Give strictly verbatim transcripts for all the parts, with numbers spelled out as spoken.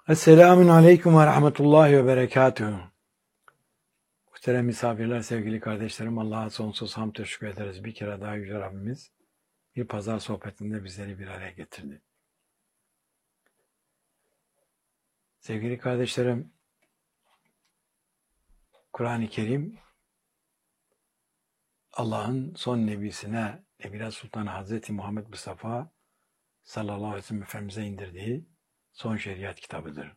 Esselamun Aleyküm ve Rahmetullahi ve Berekatuhu. Muhterem misafirler, sevgili kardeşlerim, Allah'a sonsuz hamd teşekkür ederiz. Bir kere daha Yüce Rabbimiz bir pazar sohbetinde bizleri bir araya getirdi. Sevgili kardeşlerim, Kur'an-ı Kerim Allah'ın son nebisine, Nebile Sultanı Hazreti Muhammed Mustafa sallallahu aleyhi ve sellem Efendimiz'e indirdiği son şeriat kitabıdır.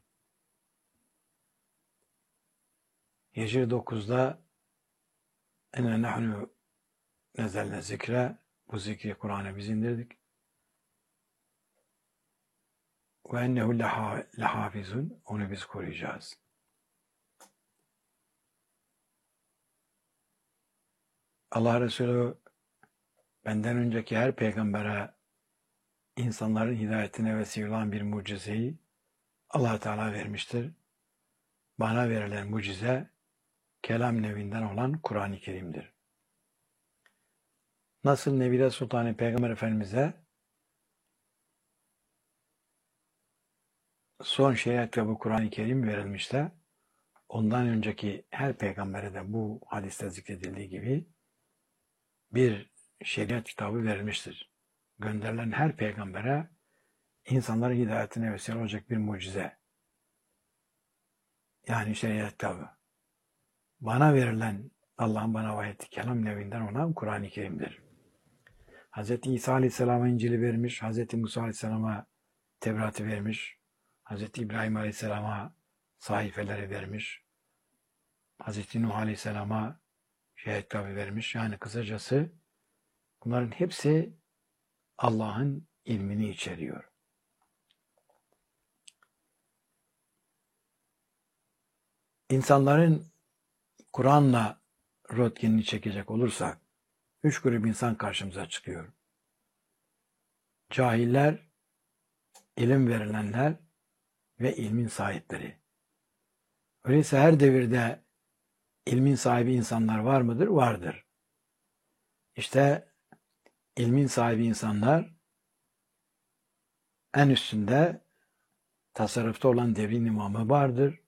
Hicri dokuzda enne nahnu nezelne zikre, bu zikri Kur'an'a biz indirdik. Ve ennehu lehafizun, onu biz koruyacağız. Allah Resulü benden önceki her peygambere insanların hidayetine vesile olan bir mucizeyi Allah Teala vermiştir. Bana verilen mucize kelam nevinden olan Kur'an-ı Kerim'dir. Nasıl Nebile Sultanı Peygamber Efendimiz'e son şeriat kitabı Kur'an-ı Kerim verilmişse, ondan önceki her peygambere de bu hadiste zikredildiği gibi bir şeriat kitabı verilmiştir. Gönderilen her peygambere insanların hidayetine vesile olacak bir mucize. Yani şeriat kitabı. Bana verilen, Allah'ın bana vahyettiği kelam nevinden olan Kur'an-ı Kerim'dir. Hz. İsa Aleyhisselam'a İncil'i vermiş, Hz. Musa Aleyhisselam'a Tevrat'ı vermiş, Hz. İbrahim Aleyhisselam'a sahifeleri vermiş, Hz. Nuh Aleyhisselam'a şeriat kitabı vermiş. Yani kısacası bunların hepsi Allah'ın ilmini içeriyor. İnsanların Kur'an'la röntgenini çekecek olursak, üç grup insan karşımıza çıkıyor. Cahiller, ilim verilenler ve ilmin sahipleri. Öyleyse her devirde ilmin sahibi insanlar var mıdır? Vardır. İşte ilmin sahibi insanlar en üstünde tasarrufta olan devrin imamı vardır.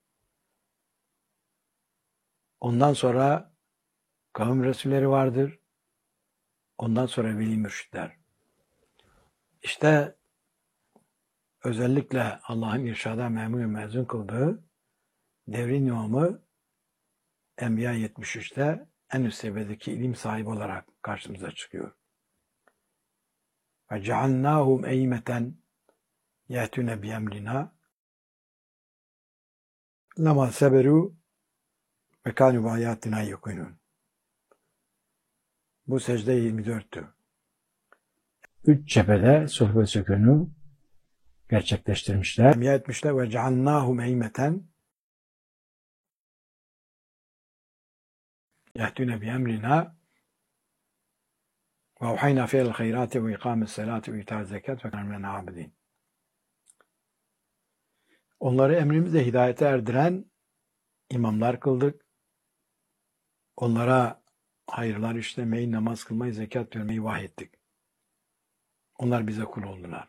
Ondan sonra kavim resulleri vardır. Ondan sonra veli mürşitler. İşte özellikle Allah'ın irşada memur ve mezun kıldığı devrin imamı Enbiya yetmiş üçte en üst seviyedeki ilim sahibi olarak karşımıza çıkıyor. Ve cealnâhum eymeten yetûne biyemrina lema seberu ve kânû bâyâtinâ yuqinûn. Bu secde yirmi dörttü. Üç cephede sulh ve sükûnü gerçekleştirmişler. yetmişte ve cealnâhum eymeten yehtûne biyemrina ve avhaynâ fi'l hayrâti ve ikâmes selâti ve itâz zekât ve kânû minel âbidîn. Onları emrimizle hidayete erdiren imamlar kıldık. Onlara hayırlar işlemeyi, namaz kılmayı, zekat vermeyi vahyettik. Onlar bize kul oldular.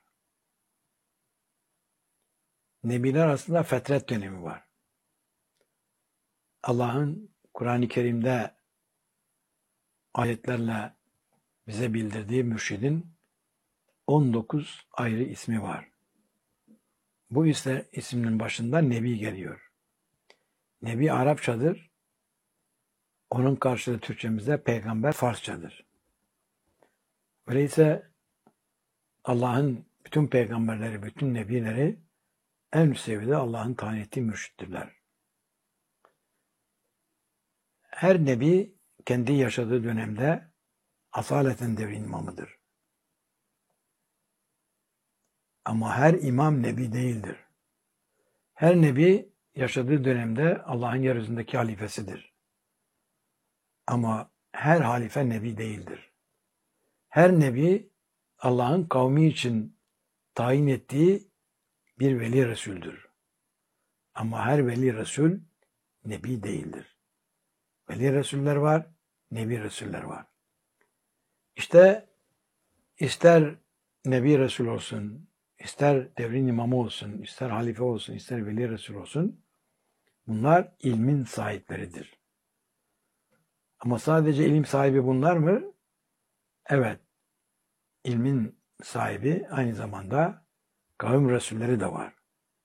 Nebiler arasında fetret dönemi var. Allah'ın Kur'an-ı Kerim'de ayetlerle bize bildirdiği mürşidin on dokuz ayrı ismi var. Bu ise isminin başında Nebi geliyor. Nebi Arapçadır. Onun karşılığı Türkçemizde peygamber Farsçadır. Öyleyse Allah'ın bütün peygamberleri, bütün nebileri en üst seviyede Allah'ın tayin ettiği mürşittirler. Her nebi kendi yaşadığı dönemde asaleten devrin imamıdır. Ama her imam nebi değildir. Her nebi yaşadığı dönemde Allah'ın yeryüzündeki halifesidir. Ama her halife nebi değildir. Her nebi Allah'ın kavmi için tayin ettiği bir veli resuldür. Ama her veli resul nebi değildir. Veli resuller var, nebi resuller var. İşte ister nebi resul olsun, ister devrin imamı olsun, ister halife olsun, ister veli resul olsun, bunlar ilmin sahipleridir. Ama sadece ilim sahibi bunlar mı? Evet. İlmin sahibi aynı zamanda kavim resulleri de var.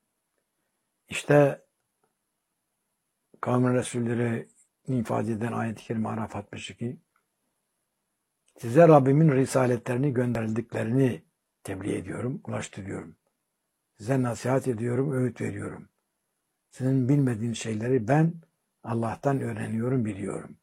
İşte kavim resulleri ifade eden ayet-i kerime Araf altmış iki, size Rabbimin risaletlerini gönderdiklerini tebliğ ediyorum, ulaştırıyorum. Size nasihat ediyorum, öğüt veriyorum. Sizin bilmediğiniz şeyleri ben Allah'tan öğreniyorum, biliyorum.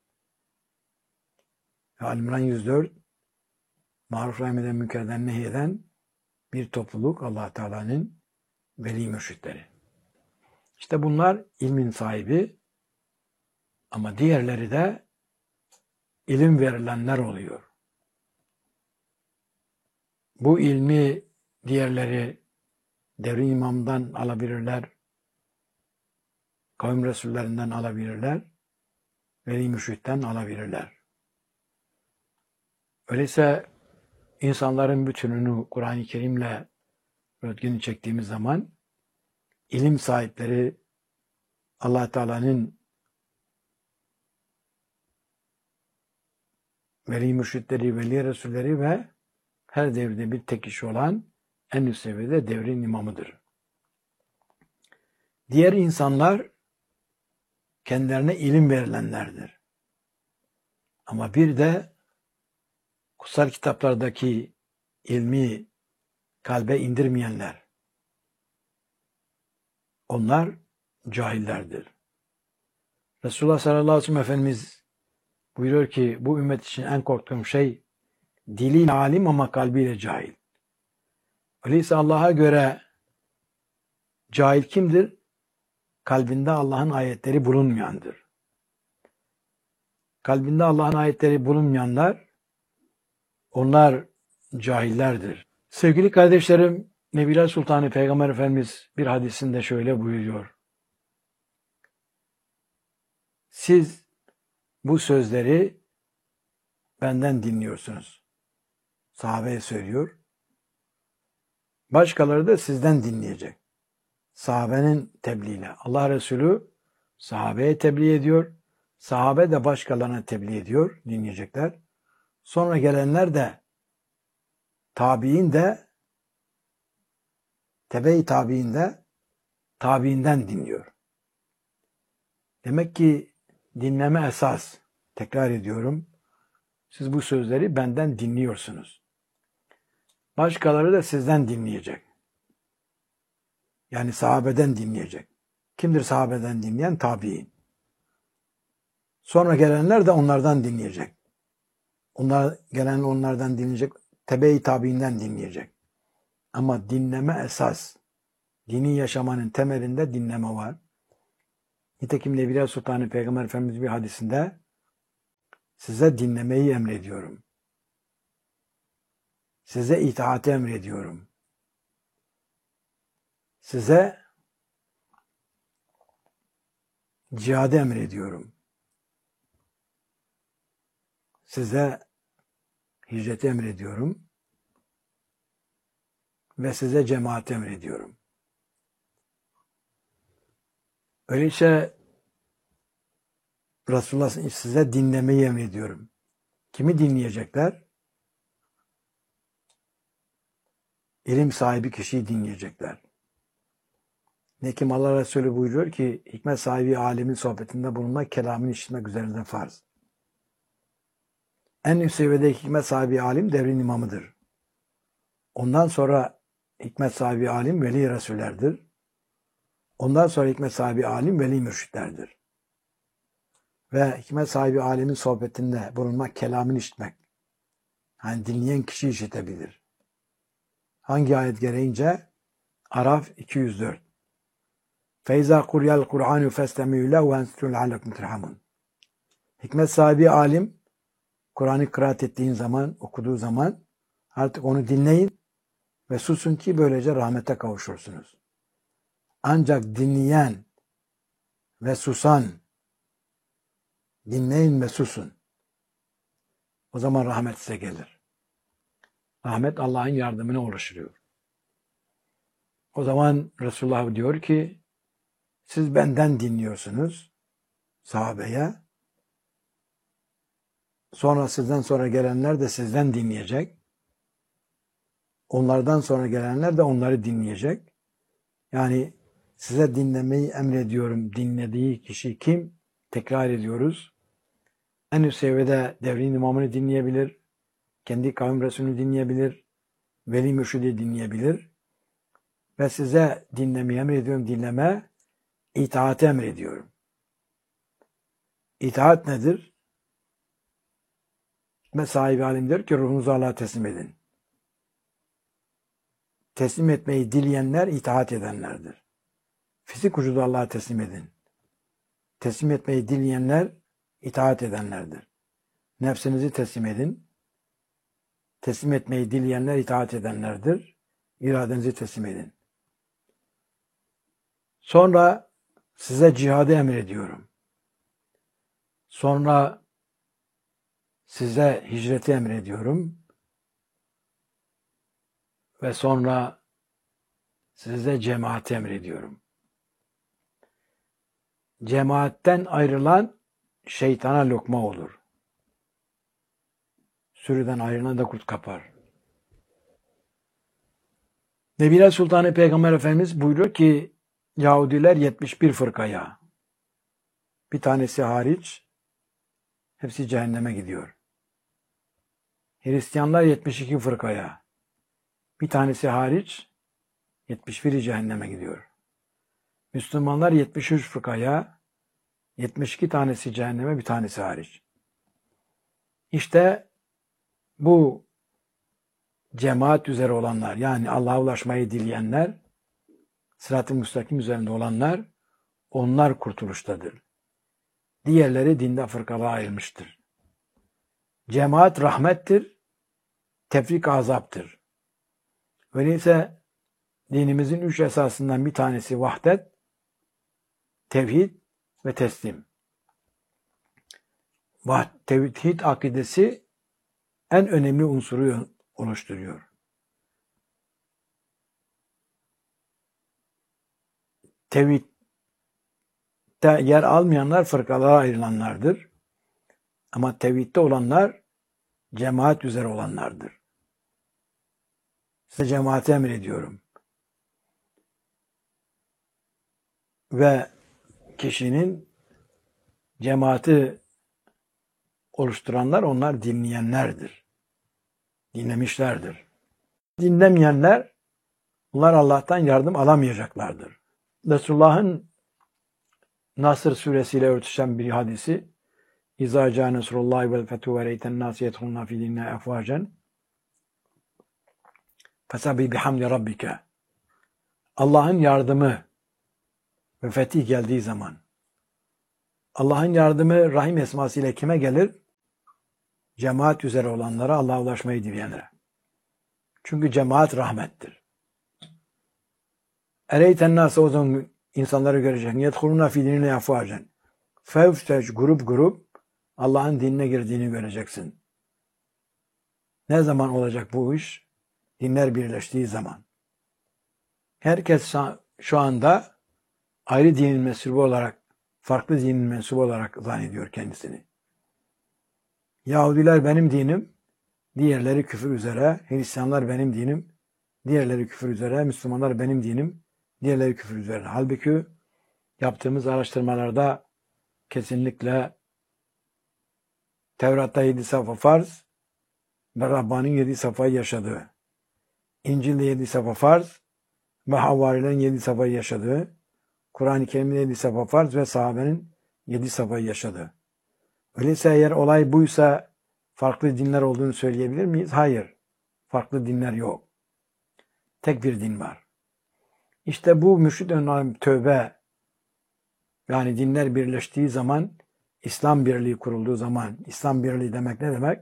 Ve Ali İmran yüz dört, maruf emreden münkerden nehyeden bir topluluk Allah Teala'nın veli mürşitleri. İşte bunlar ilmin sahibi ama diğerleri de ilim verilenler oluyor. Bu ilmi diğerleri devrin imamdan alabilirler, kavim resullerinden alabilirler, veli mürşitten alabilirler. Öyleyse insanların bütününü Kur'an-ı Kerim'le röntgeni çektiğimiz zaman ilim sahipleri Allah Teala'nın veli mürşitleri, veli resulleri ve her devirde bir tek kişi olan en üst seviyede devrin imamıdır. Diğer insanlar kendilerine ilim verilenlerdir. Ama bir de kutsal kitaplardaki ilmi kalbe indirmeyenler, onlar cahillerdir. Resulullah sallallahu aleyhi ve sellem Efendimiz buyuruyor ki bu ümmet için en korktuğum şey diliyle alim ama kalbiyle cahil. Öyleyse Allah'a göre cahil kimdir? Kalbinde Allah'ın ayetleri bulunmayandır. Kalbinde Allah'ın ayetleri bulunmayanlar, onlar cahillerdir. Sevgili kardeşlerim, Nebiler Sultanı Peygamber Efendimiz bir hadisinde şöyle buyuruyor. Siz bu sözleri benden dinliyorsunuz. Sahabeye söylüyor. Başkaları da sizden dinleyecek. Sahabenin tebliğiyle. Allah Resulü sahabeye tebliğ ediyor. Sahabe de başkalarına tebliğ ediyor. Dinleyecekler. Sonra gelenler de tabi'in de tebe-i tabi'in de tabi'inden dinliyor. Demek ki dinleme esas. Tekrar ediyorum. Siz bu sözleri benden dinliyorsunuz. Başkaları da sizden dinleyecek. Yani sahabeden dinleyecek. Kimdir sahabeden dinleyen? Tabi'in. Sonra gelenler de onlardan dinleyecek. Onlar gelen onlardan dinleyecek. Tebe-i tabiinden dinleyecek. Ama dinleme esas. Dini yaşamanın temelinde dinleme var. Nitekim Nebiler Sultanı Peygamber Efendimiz bir hadisinde size dinlemeyi emrediyorum. Size itaati emrediyorum. Size cihadı emrediyorum. Size hicreti emrediyorum. Ve size cemaati emrediyorum. Öyleyse Resulullah size dinlemeyi emrediyorum. Kimi dinleyecekler? İlim sahibi kişiyi dinleyecekler. Nekim Allah Resulü buyuruyor ki hikmet sahibi alimin sohbetinde bulunmak, kelamını işitmek üzerinde farz. En üst seviyede hikmet sahibi alim devrin imamıdır. Ondan sonra hikmet sahibi alim veli resullerdir. Ondan sonra hikmet sahibi alim veli mürşitlerdir. Ve hikmet sahibi alimin sohbetinde bulunmak, kelamını işitmek. Yani dinleyen kişi işitebilir. Hangi ayet gereğince? Araf iki yüz dört. Feyza kuryal Kur'anu festemi'u lehu ve enstitû leallekum turhamun. Hikmet sahibi alim Kur'an'ı kıraat ettiğin zaman, okuduğu zaman artık onu dinleyin ve susun ki böylece rahmete kavuşursunuz. Ancak dinleyen ve susan, dinleyin ve susun. O zaman rahmet size gelir. Rahmet Allah'ın yardımına ulaşıyor. O zaman Resulullah diyor ki, siz benden dinliyorsunuz sahabeye. Sonra sizden sonra gelenler de sizden dinleyecek. Onlardan sonra gelenler de onları dinleyecek. Yani size dinlemeyi emrediyorum. Dinlediği kişi kim? Tekrar ediyoruz. En üst seviyede devrin imamını dinleyebilir. Kendi kavim Resulünü dinleyebilir. Veli mürşidi dinleyebilir. Ve size dinlemeyi emrediyorum. Dinleme, itaati emrediyorum. İtaat nedir? Ve sahibi alim diyor ki ruhunuzu Allah'a teslim edin. Teslim etmeyi dileyenler itaat edenlerdir. Fizik vücudu Allah'a teslim edin. Teslim etmeyi dileyenler itaat edenlerdir. Nefsinizi teslim edin. Teslim etmeyi dileyenler itaat edenlerdir. İradenizi teslim edin. Sonra size cihadı emrediyorum. Sonra size hicreti emrediyorum. Ve sonra size cemaati emrediyorum. Cemaatten ayrılan şeytana lokma olur. Sürüden ayrılan da kurt kapar. Nebiler Sultanı Peygamber Efendimiz buyuruyor ki Yahudiler yetmiş bir fırkaya, bir tanesi hariç hepsi cehenneme gidiyor. Hristiyanlar yetmiş iki fırkaya, bir tanesi hariç yetmiş biri cehenneme gidiyor. Müslümanlar yetmiş üç fırkaya, yetmiş iki tanesi cehenneme, bir tanesi hariç. İşte bu cemaat üzere olanlar, yani Allah'a ulaşmayı dileyenler, sırat-ı müstakim üzerinde olanlar, onlar kurtuluştadır. Diğerleri dinde fırkalara ayrılmıştır. Cemaat rahmettir, tefrik azaptır. Öyleyse dinimizin üç esasından bir tanesi vahdet, tevhid ve teslim. Tevhid akidesi en önemli unsuru oluşturuyor. Tevhidde yer almayanlar fırkalara ayrılanlardır. Ama tevhidde olanlar cemaat üzere olanlardır. Size cemaati emrediyorum. Ve kişinin cemaati oluşturanlar onlar dinleyenlerdir. Dinlemişlerdir. Dinlemeyenler onlar Allah'tan yardım alamayacaklardır. Resulullah'ın Nasr suresiyle örtüşen bir hadisi İzâ câ nesrullâhi vel fethu ve reyten nâsi yedhulûne fî dînillâhi efvâcen fesebbih bihamdi rabbike. Allah'ın yardımı ve fetih geldiği zaman, Allah'ın yardımı Rahim esmasıyla kime gelir? Cemaat üzere olanlara, Allah'a ulaşmayı dileyenlere. Çünkü cemaat rahmettir. Ereyten nâse, o zaman insanları göreceksin. Yedhulûne fî dînillâhi efvâcen. Fevteç, grup grup Allah'ın dinine girdiğini göreceksin. Ne zaman olacak bu iş? Dinler birleştiği zaman. Herkes şu anda ayrı dinin mensubu olarak, farklı dinin mensubu olarak zannediyor kendisini. Yahudiler benim dinim, diğerleri küfür üzere. Hristiyanlar benim dinim, diğerleri küfür üzere. Müslümanlar benim dinim, diğerleri küfür üzere. Halbuki yaptığımız araştırmalarda kesinlikle Tevrat'ta yedi sayfa farz ve Rabbani'nin yedi sayfayı yaşadığı, İncil'de yedi sayfa farz ve Havarilerin yedi sayfayı yaşadığı, Kur'an-ı Kerim'de yedi sayfa farz ve sahabenin yedi sayfayı yaşadığı. Öyleyse eğer olay buysa farklı dinler olduğunu söyleyebilir miyiz? Hayır. Farklı dinler yok. Tek bir din var. İşte bu mürşid önemli tövbe, yani dinler birleştiği zaman, İslam birliği kurulduğu zaman, İslam birliği demek ne demek?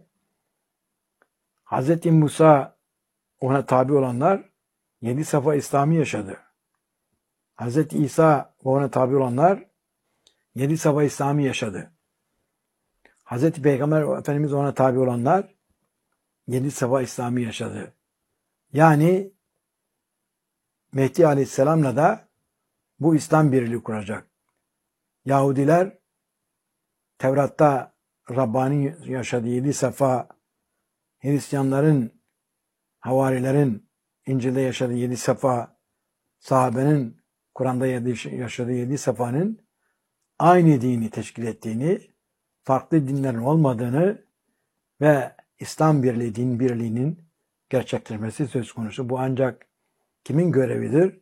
Hz. Musa, ona tabi olanlar yedi safa İslam'ı yaşadı. Hz. İsa ve ona tabi olanlar yedi safa İslam'ı yaşadı. Hz. Peygamber Efendimiz ona tabi olanlar yedi safa İslam'ı yaşadı. Yani Mehdi Aleyhisselam'la da bu İslam birliği kuracak. Yahudiler Tevrat'ta Rabbani yaşadığı yedi safa, Hristiyanların, havarilerin İncil'de yaşadığı yedi safa, sahabenin Kur'an'da yaşadığı yedi safanın aynı dini teşkil ettiğini, farklı dinlerin olmadığını ve İslam birliği, din birliğinin gerçekleşmesi söz konusu. Bu ancak kimin görevidir?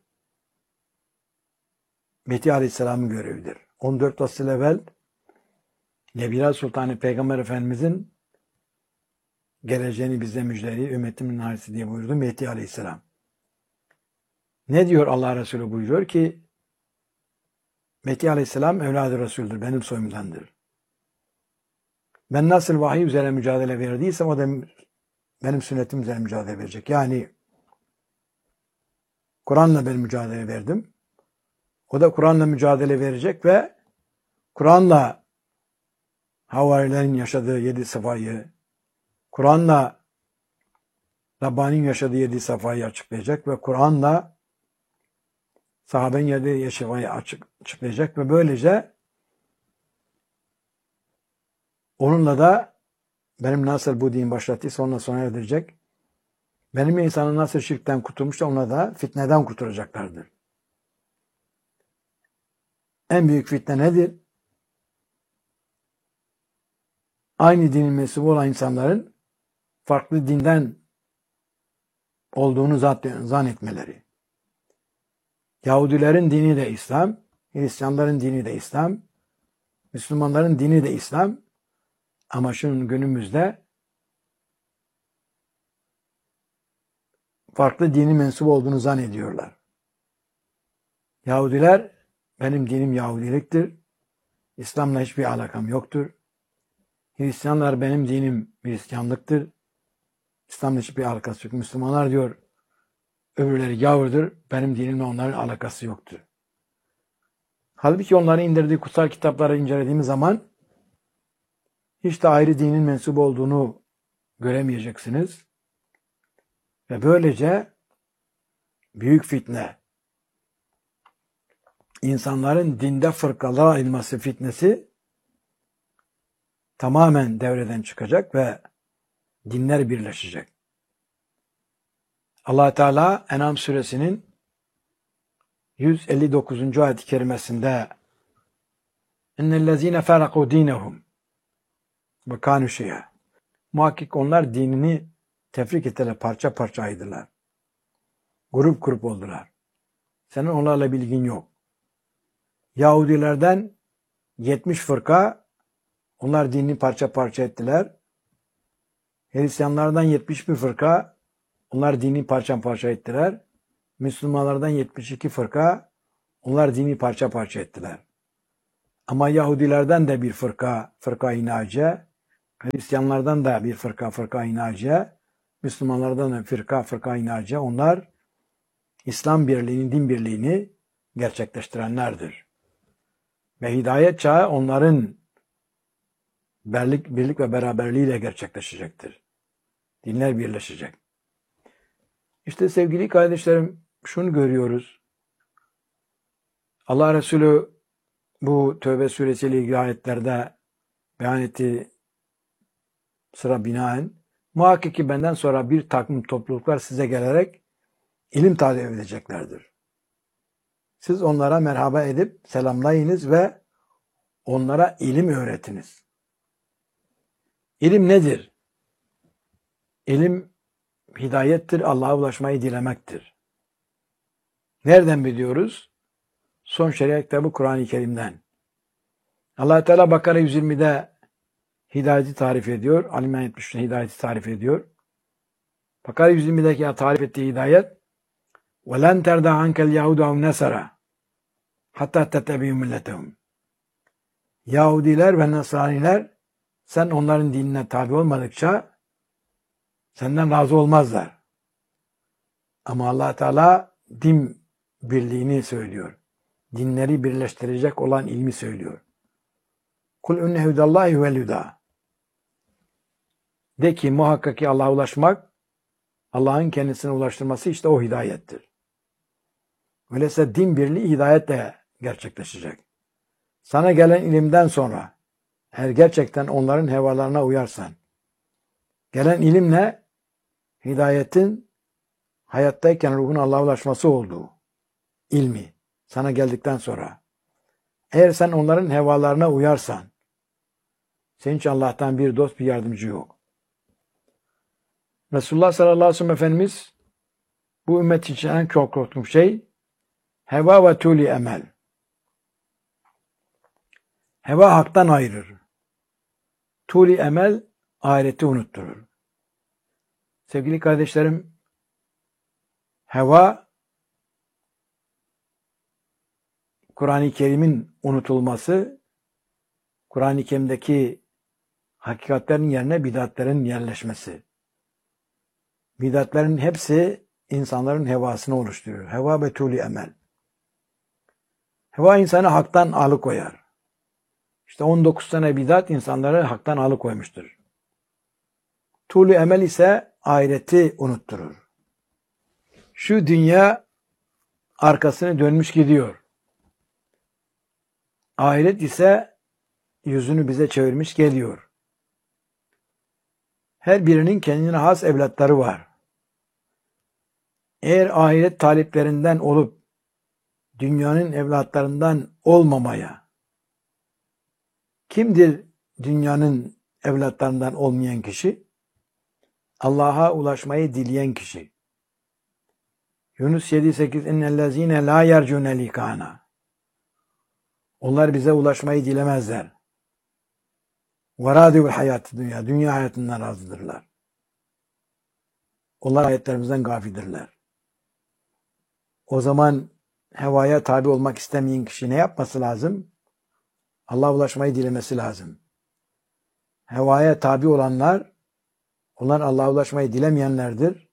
Mehdi Aleyhisselam'ın görevidir. on dört asıl evvel Nebiler Sultanı Peygamber Efendimizin geleceğini bize müjdeli, ümmetimin harisi diye buyurdu Mehdi Aleyhisselam. Ne diyor Allah Resulü buyuruyor ki Mehdi Aleyhisselam evladı Resul'dür, benim soyumdandır. Ben nasıl vahiy üzere mücadele verdiysem o da benim sünnetim üzere mücadele verecek. Yani Kur'an'la ben mücadele verdim. O da Kur'an'la mücadele verecek ve Kur'an'la havarilerin yaşadığı yedi safayı, Kur'an'la Rabbani'nin yaşadığı yedi safayı açıklayacak ve Kur'an'la sahabenin yaşadığı safayı açıklayacak ve böylece onunla da benim nasıl bu din başlattıysa onunla sona erdirecek. Benim insanı nasıl şirkten kurtulmuşsa ona da fitneden kurtulacaklardır. En büyük fitne nedir? Aynı dinin mensubu olan insanların farklı dinden olduğunu zannetmeleri. Yahudilerin dini de İslam, Hristiyanların dini de İslam, Müslümanların dini de İslam ama şunun günümüzde farklı dini mensup olduğunu zannediyorlar. Yahudiler, benim dinim Yahudiliktir, İslam'la hiçbir alakam yoktur. Hristiyanlar, benim dinim Hristiyanlıktır, İslam'la hiçbir alakası yok. Müslümanlar diyor, öbürleri gavurdur, benim dinimle onların alakası yoktur. Halbuki onların indirdiği kutsal kitapları incelediğimiz zaman hiç de ayrı dinin mensubu olduğunu göremeyeceksiniz. Ve böylece büyük fitne, insanların dinde fırkalara ayrılması fitnesi tamamen devreden çıkacak ve dinler birleşecek. Allah Teala En'am suresinin yüz elli dokuzuncu ayet-i kerimesinde "İnnellezîne ferakû dînehum ve kânû şey'a." Muhakkak onlar dinini tefrik ettiler, parça parça ayırdılar. Grup grup oldular. Senin onlarla bilgin yok. Yahudilerden yetmiş fırka, onlar dinini parça parça ettiler. Hristiyanlardan yetmiş bir fırka, onlar dini parça parça ettiler. Müslümanlardan yetmiş iki fırka, onlar dini parça parça ettiler. Ama Yahudilerden de bir fırka, fırka-i naciye, Hristiyanlardan da bir fırka, fırka-i naciye, Müslümanlardan da fırka, fırka-i naciye, onlar İslam birliğini, din birliğini gerçekleştirenlerdir. Ve hidayet çağı onların birlik, birlik ve beraberliğiyle gerçekleşecektir. Dinler birleşecek. İşte sevgili kardeşlerim, şunu görüyoruz. Allah Resulü bu Tövbe suresiyle ilgili ayetlerde beyan ettiği sıra binaen muhakkak ki benden sonra bir takım topluluklar size gelerek ilim talep edeceklerdir. Siz onlara merhaba edip selamlayınız ve onlara ilim öğretiniz. İlim nedir? İlim hidayettir, Allah'a ulaşmayı dilemektir. Nereden biliyoruz? Son şeriat kitabı Kur'an-ı Kerim'den. Allah Teala Bakara yüz yirmide hidayeti tarif ediyor. Ali yetmiş üçte hidayeti tarif ediyor. Bakara yüz yirmideki tarif ettiği hidayet وَلَنْ تَرْدَ عَنْكَ الْيَهُودُ اَوْ نَسَرَ hatta تَتَّبِعُ مِلَّتَهُمْ. Yahudiler ve Nasraniler sen onların dinine tabi olmadıkça senden razı olmazlar. Ama Allah Teala din birliğini söylüyor. Dinleri birleştirecek olan ilmi söylüyor. Kul inne hudallahi huvel huda. De ki muhakkak ki Allah'a ulaşmak, Allah'ın kendisine ulaştırması işte o hidayettir. Öyleyse din birliği hidayetle gerçekleşecek. Sana gelen ilimden sonra eğer gerçekten onların hevalarına uyarsan, gelen ilimle hidayetin hayattayken ruhun Allah'a ulaşması olduğu ilmi sana geldikten sonra eğer sen onların hevalarına uyarsan senin için Allah'tan bir dost, bir yardımcı yok. Resulullah sallallahu aleyhi ve sellem Efendimiz bu ümmet için en çok korktuğum şey heva ve tuli emel. Heva haktan ayırır. Tuli emel ahireti unutturur. Sevgili kardeşlerim, heva Kur'an-ı Kerim'in unutulması, Kur'an-ı Kerim'deki hakikatlerin yerine bid'atlerin yerleşmesi. Bid'atlerin hepsi insanların hevasını oluşturuyor. Heva ve tuli emel. Heva insanı haktan alıkoyar. İşte on dokuz tane bid'at insanları haktan alıkoymuştur. Tuli emel ise ahireti unutturur. Şu dünya arkasını dönmüş gidiyor. Ahiret ise yüzünü bize çevirmiş geliyor. Her birinin kendine has evlatları var. Eğer ahiret taliplerinden olup dünyanın evlatlarından olmamaya, kimdir dünyanın evlatlarından olmayan kişi? Allah'a ulaşmayı dileyen kişi. Yunus yedi sekiz innellezine la yercune likana. Onlar bize ulaşmayı dilemezler. Ve râdivul hayatı dünya. Dünya hayatından razıdırlar. Onlar ayetlerimizden gafildirler. O zaman hevaya tabi olmak istemeyen kişi ne yapması lazım? Allah'a ulaşmayı dilemesi lazım. Hevaya tabi olanlar, onlar Allah'a ulaşmayı dilemeyenlerdir.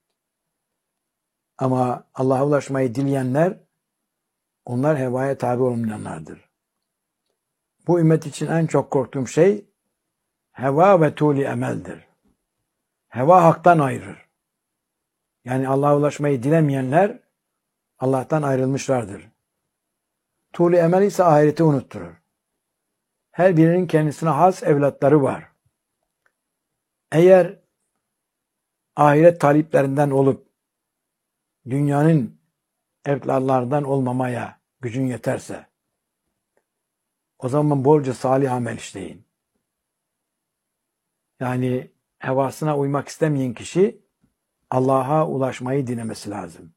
Ama Allah'a ulaşmayı dileyenler, onlar hevaya tabi olmayanlardır. Bu ümmet için en çok korktuğum şey, heva ve tuli emeldir. Heva haktan ayırır. Yani Allah'a ulaşmayı dilemeyenler, Allah'tan ayrılmışlardır. Tuli emel ise ahireti unutturur. Her birinin kendisine has evlatları var. Eğer ahiret taliplerinden olup dünyanın evlatlarından olmamaya gücün yeterse o zaman bolca salih amel işleyin. Yani hevasına uymak istemeyen kişi Allah'a ulaşmayı dilemesi lazım.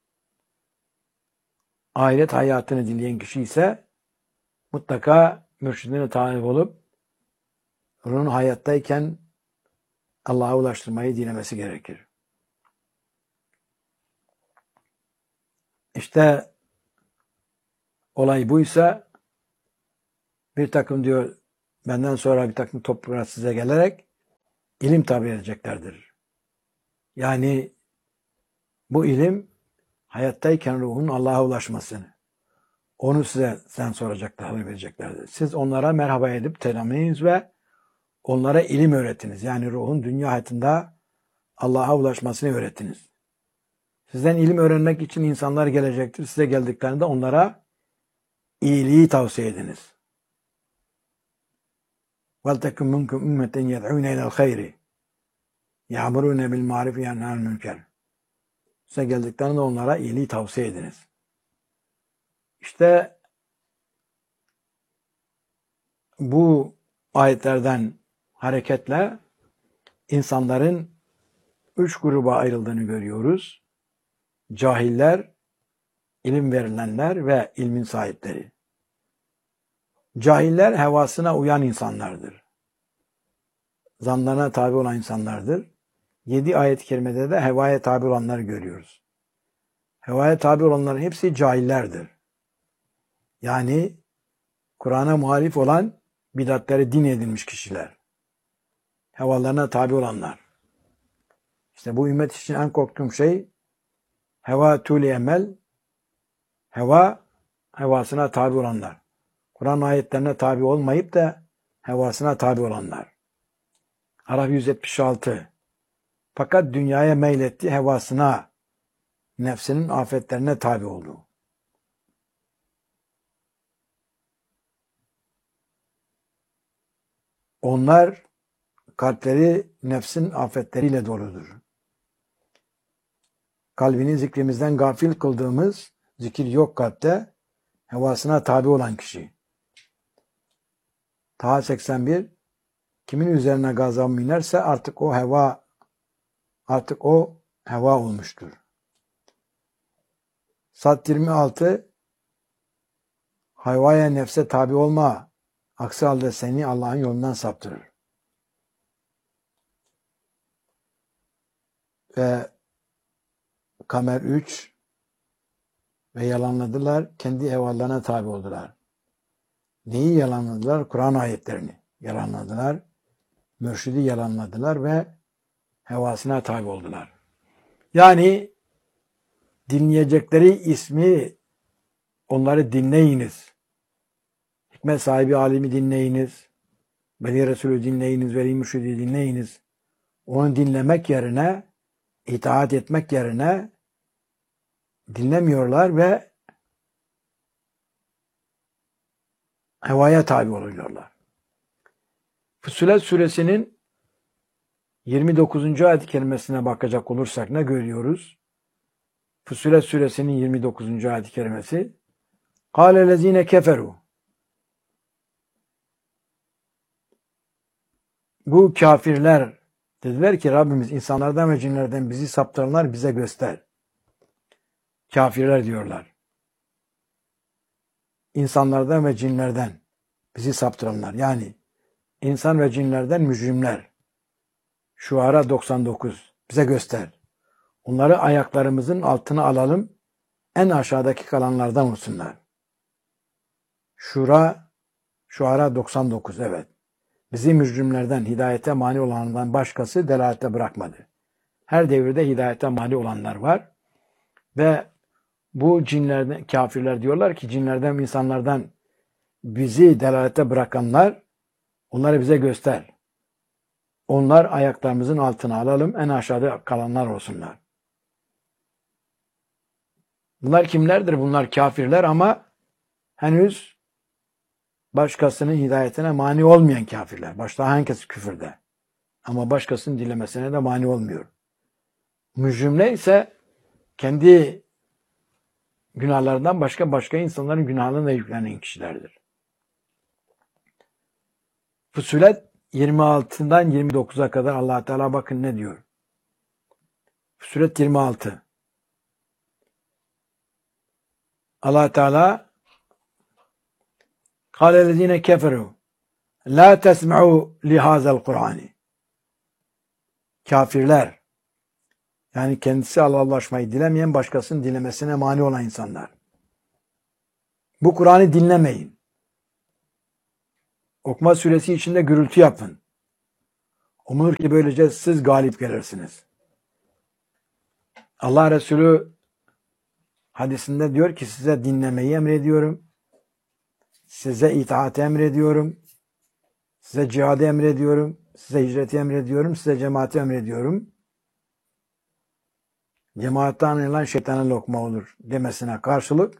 Ahiret hayatını dileyen kişi ise mutlaka mürşidine tabi olup onun hayattayken Allah'a ulaştırmayı dilemesi gerekir. İşte olay buysa bir takım diyor benden sonra bir takım topluluklar size gelerek ilim tabi edeceklerdir. Yani bu ilim hayattayken ruhun Allah'a ulaşmasını, onu size sen soracaklar, haber vereceklerdir. Siz onlara merhaba edip selamlayınız ve onlara ilim öğretiniz. Yani ruhun dünya hayatında Allah'a ulaşmasını öğretiniz. Sizden ilim öğrenmek için insanlar gelecektir. Size geldiklerinde onlara iyiliği tavsiye ediniz. وَلْتَكُمْ مُنْكُمْ اُمَّةً يَدْعُونَ اِلَى الْخَيْرِ يَعْمُرُونَ بِالْمَعْرِفِ يَنْهَى الْمُنْكَرِ. Size geldiklerinde onlara iyiliği tavsiye ediniz. İşte bu ayetlerden hareketle insanların üç gruba ayrıldığını görüyoruz. Cahiller, ilim verilenler ve ilmin sahipleri. Cahiller hevasına uyan insanlardır. Zanlarına tabi olan insanlardır. Yedi ayet-i kerimede de hevaya tabi olanları görüyoruz. Hevaya tabi olanların hepsi cahillerdir. Yani Kur'an'a muhalif olan bid'atleri din edilmiş kişiler. Hevalarına tabi olanlar. İşte bu ümmet için en korktuğum şey heva tuli emel, heva hevasına tabi olanlar. Kur'an ayetlerine tabi olmayıp da hevasına tabi olanlar. Araf yüz yetmiş altı. Fakat dünyaya meyletti, hevasına, nefsinin afetlerine tabi oldu. Onlar kalpleri nefsin afetleriyle doludur. Kalbini zikrimizden gafil kıldığımız, zikir yok kalpte, hevasına tabi olan kişi. Taha seksen bir, kimin üzerine gazabı inerse artık o heva, artık o heva olmuştur. Sad yirmi altı, hayvaya nefse tabi olma, aksi halde seni Allah'ın yolundan saptırır. Ve Kamer üç, ve yalanladılar, kendi hevalarına tabi oldular. Neyi yalanladılar? Kur'an ayetlerini yalanladılar, mürşidi yalanladılar ve hevasına tabi oldular. Yani dinleyecekleri ismi, onları dinleyiniz. Hikmet sahibi alimi dinleyiniz. Veli Resulü dinleyiniz. Veli mürşidi dinleyiniz. Onu dinlemek yerine, itaat etmek yerine dinlemiyorlar ve hevaya tabi oluyorlar. Fussilet suresinin yirmi dokuzuncu ayet-i kerimesine bakacak olursak ne görüyoruz? Fussilet suresinin yirmi dokuzuncu ayet-i kerimesi قَالَ الَّذ۪ينَ كَفَرُوا Bu kafirler dediler ki Rabbimiz insanlardan ve cinlerden bizi saptıranlar bize göster. Kafirler diyorlar. İnsanlardan ve cinlerden bizi saptıranlar. Yani insan ve cinlerden mücrimler. Şuara doksan dokuz. Bize göster. Onları ayaklarımızın altına alalım. En aşağıdaki kalanlardan olsunlar. Şura, Şuara doksan dokuz. Evet. Bizi mücrimlerden, hidayete mani olanlardan başkası delalete bırakmadı. Her devirde hidayete mani olanlar var. Ve bu cinlerden, kafirler diyorlar ki cinlerden, insanlardan bizi delalete bırakanlar, onları bize göster. Onlar ayaklarımızın altına alalım, en aşağıda kalanlar olsunlar. Bunlar kimlerdir? Bunlar kafirler ama henüz başkasının hidayetine mani olmayan kafirler. Başta herkes küfürde. Ama başkasının dilemesine de mani olmuyor. Mücrimler ise kendi günahlarından başka başka insanların günahlarına yüklenen kişilerdir. Fussilet yirmi altıdan yirmi dokuza kadar Allah Teala bakın ne diyor. Fussilet yirmi altı. Allah Teala قَالَ الَّذ۪ينَ كَفَرُوا لَا تَسْمَعُوا لِهَذَا الْقُرْآنِ Kafirler, yani kendisi Allah'laşmayı dilemeyen, başkasının dilemesine mani olan insanlar. Bu Kur'an'ı dinlemeyin. Okuma süresi içinde gürültü yapın. Umulur ki böylece siz galip gelirsiniz. Allah Resulü hadisinde diyor ki size dinlemeyi emrediyorum. Size itaati emrediyorum. Size cihadı emrediyorum. Size hicreti emrediyorum. Size cemaati emrediyorum. Cemaatten ayrılan şeytana lokma olur demesine karşılık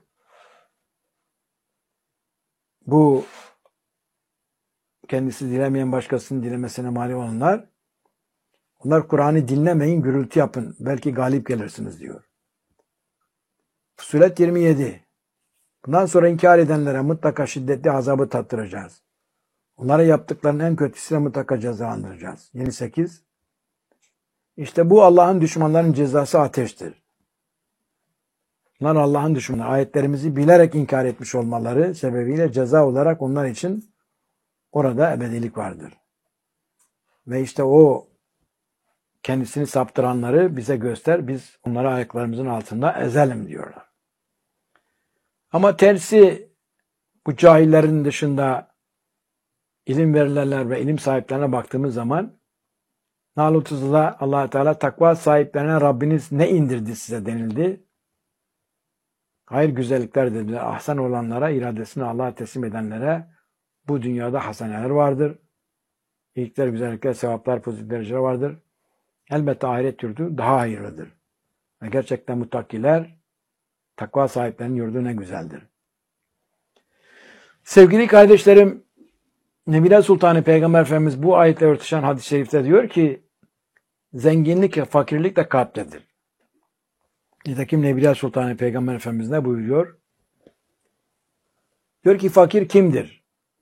bu kendisi dilemeyen başkasının dilemesine mani olanlar, onlar Kur'an'ı dinlemeyin, gürültü yapın. Belki galip gelirsiniz diyor. Fussilet yirmi yedi. Bundan sonra inkar edenlere mutlaka şiddetli azabı tattıracağız. Onlara yaptıklarının en kötüsüne mutlaka cezalandıracağız. yirmi sekiz. İşte bu Allah'ın düşmanlarının cezası ateştir. Bunlar Allah'ın düşmanları. Ayetlerimizi bilerek inkar etmiş olmaları sebebiyle ceza olarak onlar için orada ebedilik vardır. Ve işte o kendisini saptıranları bize göster, biz onları ayaklarımızın altında ezelim diyorlar. Ama tersi bu cahillerin dışında ilim verilenler ve ilim sahiplerine baktığımız zaman Nahl otuzda Allah Teala takva sahiplerine Rabbiniz ne indirdi size denildi. Hayır güzellikler dediler. Ahsen olanlara, iradesini Allah'a teslim edenlere bu dünyada haseneler vardır. İyilikler, güzellikler, sevaplar, pozitif dereceler vardır. Elbette ahiret yurdu daha hayırlıdır. Ve gerçekten muttakiler, takva sahiplerinin yurdu ne güzeldir. Sevgili kardeşlerim, Nebiler Sultanı Peygamber Efendimiz bu ayetle örtüşen hadis-i şerifte diyor ki zenginlik ve fakirlik de kalptedir. Nitekim Nebiler Sultanı Peygamber Efendimiz ne buyuruyor? Diyor ki fakir kimdir?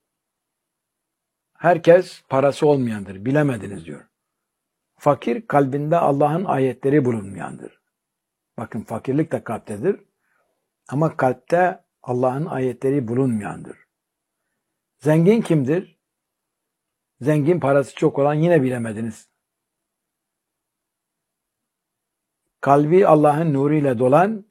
Herkes parası olmayandır. Bilemediniz diyor. Fakir kalbinde Allah'ın ayetleri bulunmayandır. Bakın fakirlik de kalptedir. Ama kalpte Allah'ın ayetleri bulunmayandır. Zengin kimdir? Zengin parası çok olan yine bilemediniz. Kalbi Allah'ın nuruyla dolan,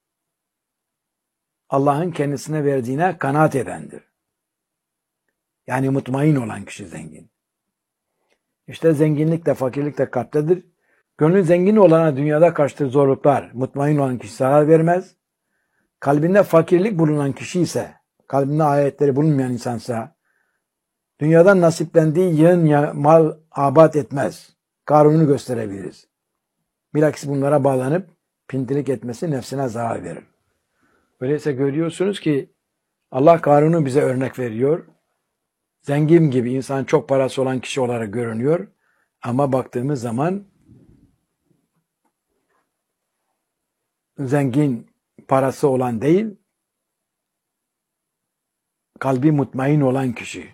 Allah'ın kendisine verdiğine kanaat edendir. Yani mutmain olan kişi zengin. İşte zenginlik de fakirlik de kalptedir. Gönlü zengin olana dünyada karşı zorluklar, mutmain olan kişi zarar vermez. Kalbinde fakirlik bulunan kişi ise, kalbinde ayetleri bulunmayan insansa, dünyadan nasiplendiği yığın mal abat etmez. Karun'u gösterebiliriz. Bilakis bunlara bağlanıp pintilik etmesi nefsine zarar verir. Öyleyse görüyorsunuz ki Allah Karun'u bize örnek veriyor. Zengin gibi insan çok parası olan kişi olarak görünüyor. Ama baktığımız zaman zengin parası olan değil, kalbi mutmain olan kişi.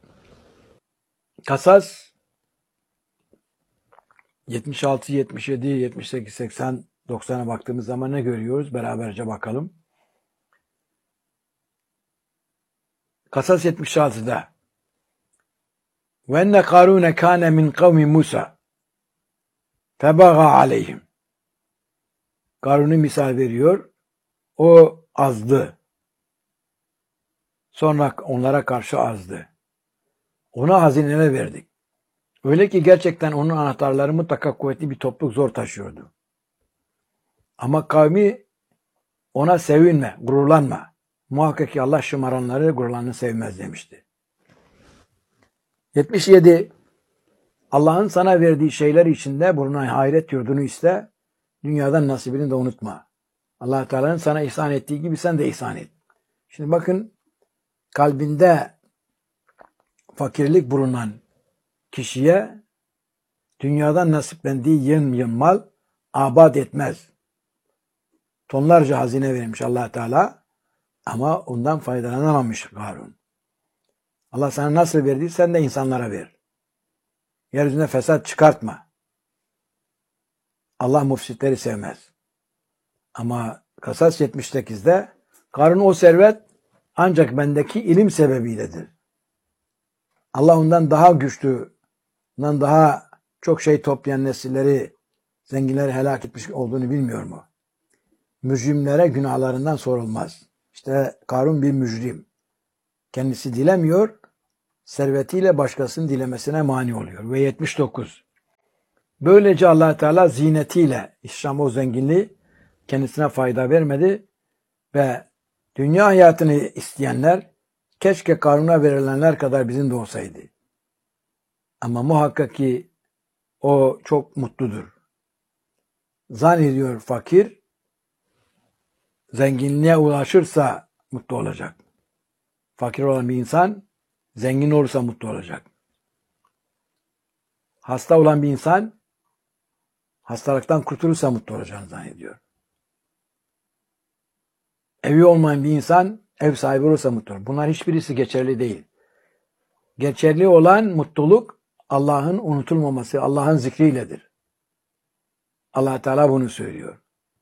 Kasas yetmiş altı, yetmiş yedi, yetmiş sekiz, seksen, doksana baktığımız zaman ne görüyoruz? Beraberce bakalım. Kasas yetmiş altıda ve enne Karune kâne min kavmi Musa febaga aleyhim. Karun'u misal veriyor. O azdı. Sonra onlara karşı azdı. Ona hazineler verdik. Öyle ki gerçekten onun anahtarları mutlaka kuvvetli bir topluluk zor taşıyordu. Ama kavmi ona sevinme, gururlanma. Muhakkak ki Allah şımaranları, gururlananı sevmez demişti. yetmiş yedi. Allah'ın sana verdiği şeyler içinde bulunan hayret yurdunu iste, dünyadan nasibini de unutma. Allah Teala'nın sana ihsan ettiği gibi sen de ihsan et. Şimdi bakın, kalbinde fakirlik bulunan kişiye dünyadan nasiplendiği yığın yığın mal abat etmez. Tonlarca hazine vermiş Allah Teala ama ondan faydalanamamış Karun. Allah sana nasıl verdi sen de insanlara ver. Yeryüzünde fesat çıkartma. Allah mufsitleri sevmez. Ama Kasas yetmiş sekizde Karun o servet ancak bendeki ilim sebebiyledir. Allah ondan daha güçlü, ondan daha çok şey toplayan nesilleri, zenginleri helak etmiş olduğunu bilmiyor mu? Mücrimlere günahlarından sorulmaz. İşte Karun bir mücrim. Kendisi dilemiyor, servetiyle başkasının dilemesine mani oluyor. Ve yetmiş dokuz. Böylece Allah Teala zinetiyle, İslam o zenginliği kendisine fayda vermedi ve dünya hayatını isteyenler keşke Karun'a verilenler kadar bizim de olsaydı. Ama muhakkak ki o çok mutludur. Zannediyor fakir, zenginliğe ulaşırsa mutlu olacak. Fakir olan bir insan, zengin olursa mutlu olacak. Hasta olan bir insan, hastalıktan kurtulursa mutlu olacağını zannediyor. Evi olmayan bir insan, ev sahibi olursa mutlu olur. Bunlar hiçbirisi geçerli değil. Geçerli olan mutluluk, Allah'ın unutulmaması, Allah'ın zikriyledir. Allah Teala bunu söylüyor.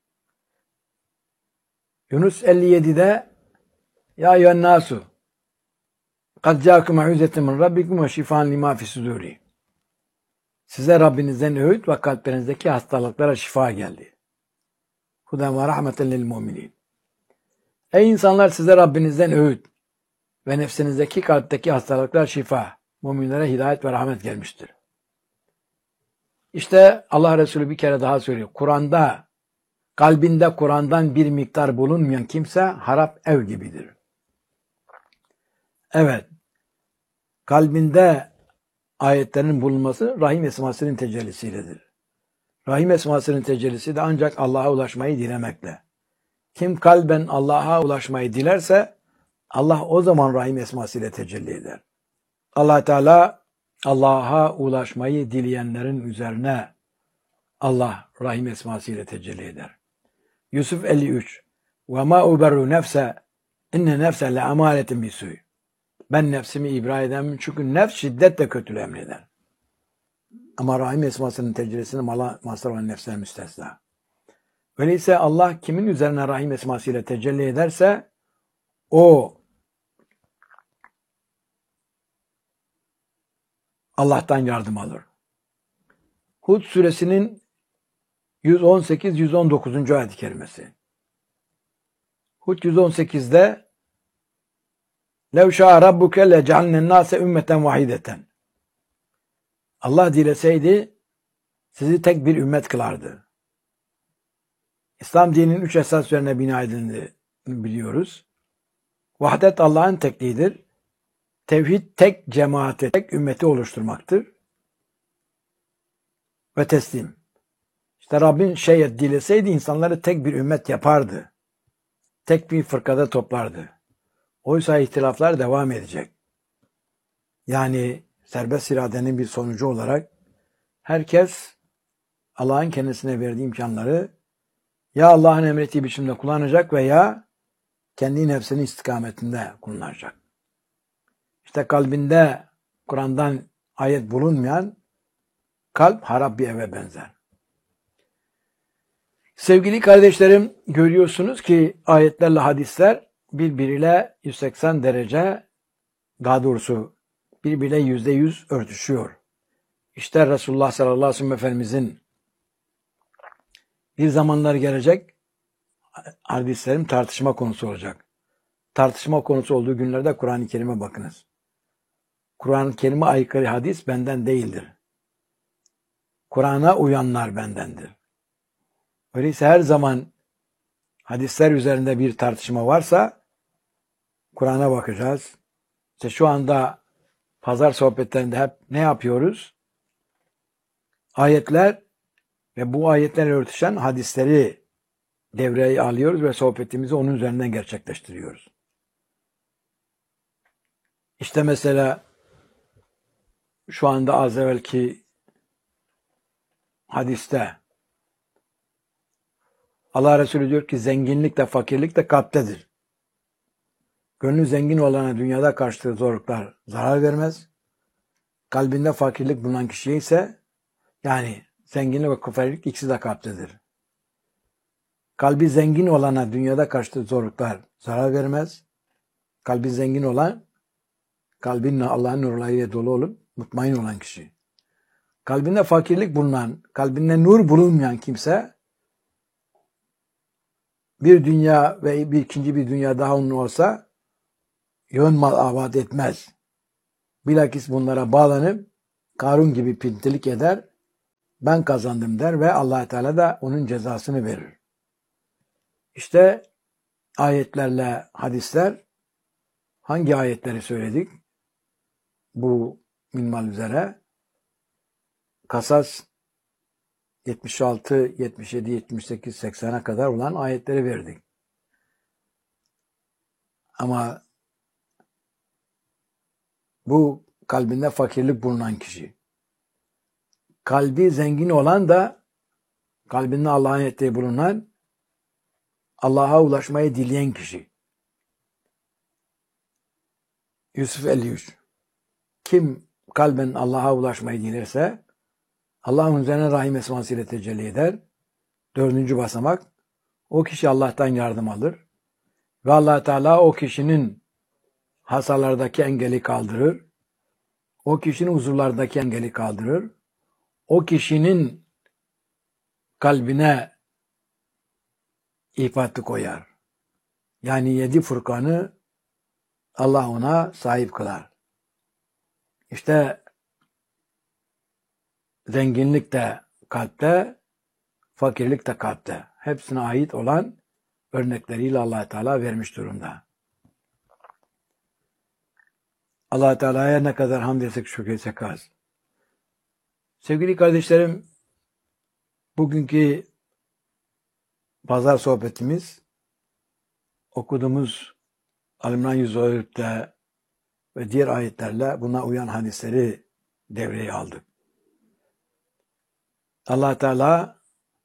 Yunus elli yedide Ya eyyühen nasu kad câkum mev'izetun min rabbikum ve şifaan lima fisudûri. Size Rabbinizden öğüt ve kalplerinizdeki hastalıklara şifa geldi. Huden ve rahmeten lil mu'minin. Ey insanlar, size Rabbinizden öğüt ve nefsinizdeki kalpteki hastalıklar şifa. Müminlere hidayet ve rahmet gelmiştir. İşte Allah Resulü bir kere daha söylüyor. Kur'an'da, kalbinde Kur'an'dan bir miktar bulunmayan kimse harap ev gibidir. Evet, kalbinde ayetlerin bulunması Rahim esmasının tecellisiyledir. Rahim esmasının tecellisi de ancak Allah'a ulaşmayı dilemekle. Kim kalben Allah'a ulaşmayı dilerse Allah o zaman Rahim esmasıyla tecelli eder. Allah Teala Allah'a ulaşmayı dileyenlerin üzerine Allah Rahim esmasıyla tecelli eder. Yusuf elli üç. Ve ma uberru nefse inne nefse le amaletin bisuy. Ben nefsimi ibra edemem çünkü nefs şiddetle kötülüğü emreder. Ama Rahim esmasının tecellisine mazhar olan nefsler müstesna. Öyleyse Allah kimin üzerine Rahim esmasıyla tecelli ederse o Allah'tan yardım alır. Hud suresinin yüz on sekiz yüz on dokuzuncu ayet-i kerimesi. Hud yüz on sekizde لَوْ شَاءَ رَبُّكَ لَجَعَلْنَا النَّاسَ ümmeten vahideten. Allah dileseydi sizi tek bir ümmet kılardı. İslam dininin üç esas üzerine bina edildiğini biliyoruz. Vahdet Allah'ın tekliğidir. Tevhid tek cemaate, tek ümmeti oluşturmaktır. Ve teslim. İşte Rabbin şayet dileseydi insanları tek bir ümmet yapardı. Tek bir fırkada toplardı. Oysa ihtilaflar devam edecek. Yani serbest iradenin bir sonucu olarak herkes Allah'ın kendisine verdiği imkanları ya Allah'ın emrettiği biçimde kullanacak veya kendi nefsinin istikametinde kullanacak. İşte kalbinde Kur'an'dan ayet bulunmayan kalp harap bir eve benzer. Sevgili kardeşlerim, görüyorsunuz ki ayetlerle hadisler birbiriyle yüz seksen derece, daha doğrusu birbiriyle yüzde yüz örtüşüyor. İşte Resulullah sallallahu aleyhi ve sellem Efendimizin bir zamanlar gelecek hadislerin tartışma konusu olacak. Tartışma konusu olduğu günlerde Kur'an-ı Kerim'e bakınız. Kur'an-ı Kerim'e aykırı hadis benden değildir. Kur'an'a uyanlar bendendir. Öyleyse her zaman hadisler üzerinde bir tartışma varsa Kur'an'a bakacağız. İşte şu anda pazar sohbetlerinde hep ne yapıyoruz? Ayetler ve bu ayetlerle örtüşen hadisleri devreye alıyoruz ve sohbetimizi onun üzerinden gerçekleştiriyoruz. İşte mesela şu anda az evvelki hadiste Allah Resulü diyor ki zenginlik de fakirlik de kalptedir. Gönlü zengin olana dünyada karşıladığı zorluklar zarar vermez. Kalbinde fakirlik bulunan kişiye ise yani zenginlik ve fakirlik ikisi de kalptedir. Kalbi zengin olana dünyada karşıladığı zorluklar zarar vermez. Kalbi zengin olan kalbinle Allah'ın nurlarıyla dolu olup mutmain olan kişi. Kalbinde fakirlik bulunan, kalbinde nur bulunmayan kimse bir dünya ve bir ikinci bir dünya daha onun olsa yön mal avat etmez. Bilakis bunlara bağlanıp Karun gibi pintilik eder, ben kazandım der ve Allah Teala da onun cezasını verir. İşte ayetlerle hadisler, hangi ayetleri söyledik? Bu minval üzere Kasas yetmiş altı, yetmiş yedi, yetmiş sekiz, seksene kadar olan ayetleri verdik. Ama bu kalbinde fakirlik bulunan kişi. Kalbi zengin olan da kalbinde Allah'ın ettiği bulunan Allah'a ulaşmayı dileyen kişi. Yusuf elli üç. Kim kalben Allah'a ulaşmayı dilerse Allah'ın üzerine rahim esmasıyla tecelli eder. Dördüncü basamak. O kişi Allah'tan yardım alır. Ve Allah Teala o kişinin hasarlardaki engeli kaldırır. O kişinin huzurlardaki engeli kaldırır. O kişinin kalbine ifatı koyar. Yani yedi Furkan'ı Allah ona sahip kılar. İşte zenginlik de kalpte, fakirlik de kalpte. Hepsine ait olan örnekleriyle Allah Teala vermiş durumda. Allah Teala'ya ne kadar hamd etsek şükretsek az. Sevgili kardeşlerim, bugünkü pazar sohbetimiz okuduğumuz Ali İmran yüz on dörtte ve diğer ayetlerle buna uyan hadisleri devreye aldık. Allah Teala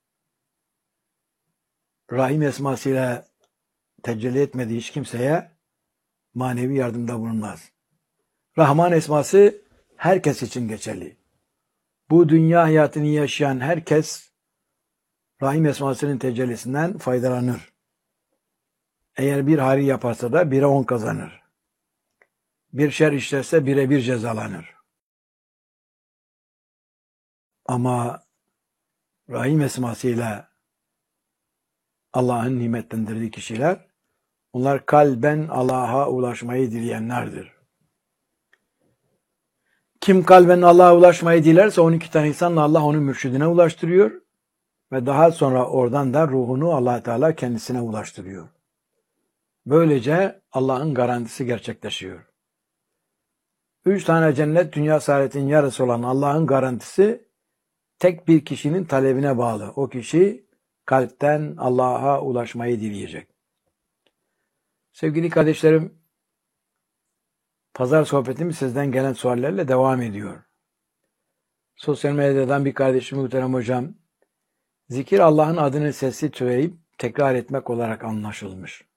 Rahim esmasıyla tecelli etmediği hiç kimseye manevi yardımda bulunmaz. Rahman esması herkes için geçerli. Bu dünya hayatını yaşayan herkes Rahim esmasının tecellisinden faydalanır. Eğer bir hayır yaparsa da bire on kazanır. Bir şer işlerse bire bir cezalanır. Ama Rahim esmasıyla Allah'ın nimetlendirdiği kişiler, onlar kalben Allah'a ulaşmayı dileyenlerdir. Kim kalben Allah'a ulaşmayı dilerse on iki tane insanla Allah onu mürşidine ulaştırıyor ve daha sonra oradan da ruhunu Allah Teala kendisine ulaştırıyor. Böylece Allah'ın garantisi gerçekleşiyor. Üç tane cennet dünya saadetinin yarısı olan Allah'ın garantisi tek bir kişinin talebine bağlı. O kişi kalpten Allah'a ulaşmayı dileyecek. Sevgili kardeşlerim, pazar sohbetimiz sizden gelen suallerle devam ediyor. Sosyal medyadan bir kardeşim muhterem hocam, zikir Allah'ın adını sesli söyleyip tekrar etmek olarak anlaşılmış.